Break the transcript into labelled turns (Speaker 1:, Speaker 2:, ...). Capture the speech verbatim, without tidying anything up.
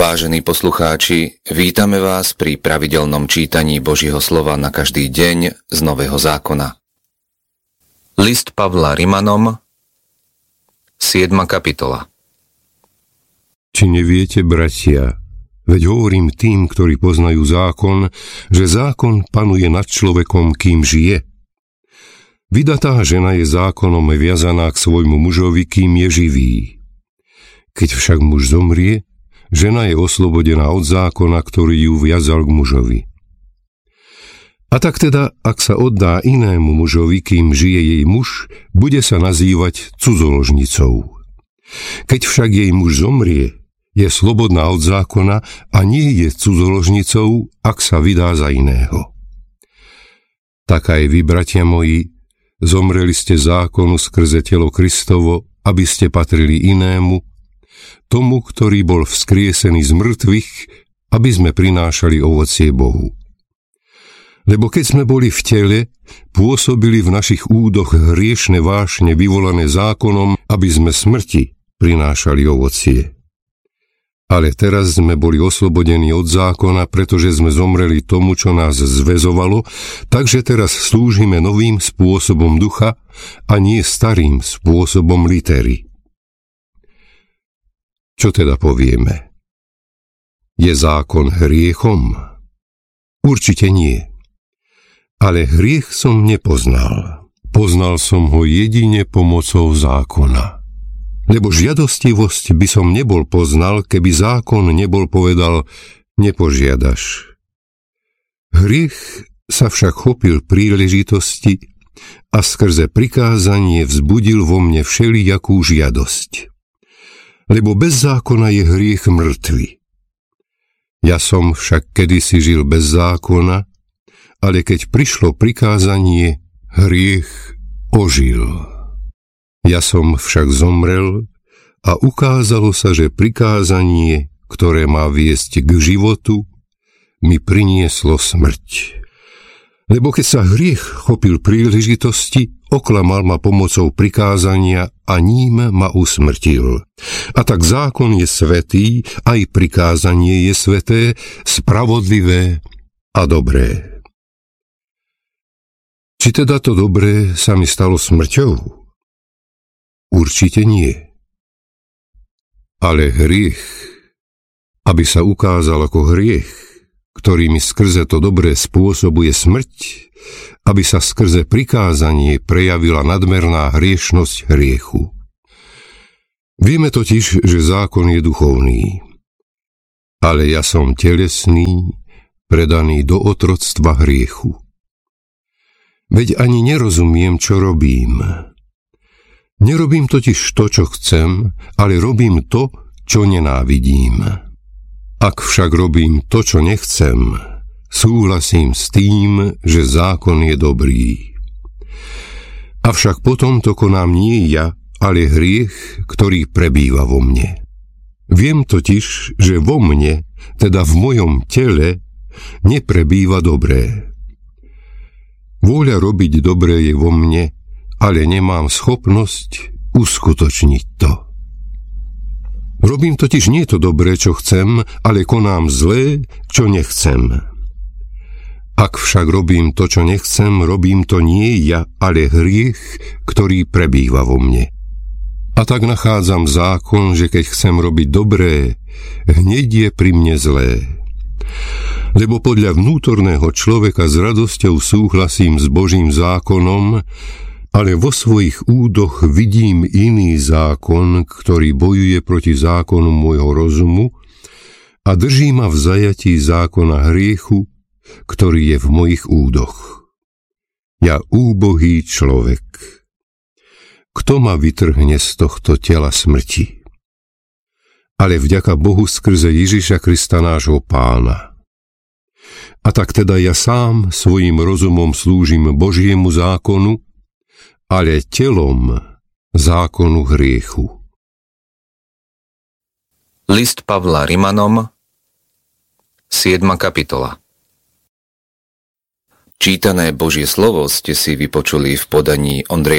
Speaker 1: Vážení poslucháči, vítame vás pri pravidelnom čítaní Božieho slova na každý deň z Nového zákona. List Pavla Rimanom, siedma kapitola.
Speaker 2: Či neviete, bratia, veď hovorím tým, ktorí poznajú zákon, že zákon panuje nad človekom, kým žije. Vydatá žena je zákonom viazaná k svojmu mužovi, kým je živý. Keď však muž zomrie, žena je oslobodená od zákona, ktorý ju viazal k mužovi. A tak teda, ak sa oddá inému mužovi, kým žije jej muž, bude sa nazývať cudzoložnicou. Keď však jej muž zomrie, je slobodná od zákona a nie je cudzoložnicou, ak sa vydá za iného. Tak aj vy, bratia moji, zomreli ste zákonu skrze telo Kristovo, aby ste patrili inému, tomu, ktorý bol vzkriesený z mŕtvych, aby sme prinášali ovocie Bohu. Lebo keď sme boli v tele, pôsobili v našich údoch hriešne vášne vyvolané zákonom, aby sme smrti prinášali ovocie. Ale teraz sme boli oslobodení od zákona, pretože sme zomreli tomu, čo nás zväzovalo, takže teraz slúžime novým spôsobom ducha a nie starým spôsobom litery. Čo teda povieme? Je zákon hriechom? Určite nie. Ale hriech som nepoznal. Poznal som ho jedine pomocou zákona. Lebo žiadostivosť by som nebol poznal, keby zákon nebol povedal nepožiadaš. Hriech sa však chopil príležitosti a skrze prikázanie vzbudil vo mne všelijakú žiadosť. Lebo bez zákona je hriech mŕtvy. Ja som však kedysi žil bez zákona, ale keď prišlo prikázanie, hriech ožil. Ja som však zomrel a ukázalo sa, že prikázanie, ktoré má viesť k životu, mi prinieslo smrť. Lebo keď sa hriech chopil príležitosti, oklamal ma pomocou prikázania a ním ma usmrtil. A tak zákon je svätý, aj prikázanie je sväté, spravodlivé a dobré. Či teda to dobré sa mi stalo smrťou? Určite nie. Ale hriech, aby sa ukázal ako hriech, ktorý mi skrze to dobré spôsobuje smrť, aby sa skrze prikázanie prejavila nadmerná hriešnosť hriechu. Vieme totiž, že zákon je duchovný, ale ja som telesný, predaný do otroctva hriechu. Veď ani nerozumiem, čo robím. Nerobím totiž to, čo chcem, ale robím to, čo nenávidím. Ak však robím to, čo nechcem, súhlasím s tým, že zákon je dobrý. Avšak potom to konám nie ja, ale hriech, ktorý prebýva vo mne. Viem totiž, že vo mne, teda v mojom tele, neprebýva dobré. Vôľa robiť dobré je vo mne, ale nemám schopnosť uskutočniť to. Robím totiž nie to dobré, čo chcem, ale konám zlé, čo nechcem. Ak však robím to, čo nechcem, robím to nie ja, ale hriech, ktorý prebýva vo mne. A tak nachádzam zákon, že keď chcem robiť dobré, hneď je pri mne zlé. Lebo podľa vnútorného človeka s radosťou súhlasím s Božím zákonom, ale vo svojich údoch vidím iný zákon, ktorý bojuje proti zákonu môjho rozumu a drží ma v zajatí zákona hriechu, ktorý je v mojich údoch. Ja úbohý človek. Kto ma vytrhne z tohto tela smrti? Ale vďaka Bohu skrze Ježiša Krista nášho Pána. A tak teda ja sám svojim rozumom slúžim Božiemu zákonu, ale telom zákonu hriechu.
Speaker 1: List Pavla Rimanom, siedma kapitola. Čítané Božie slovo ste si vypočuli v podaní Ondreja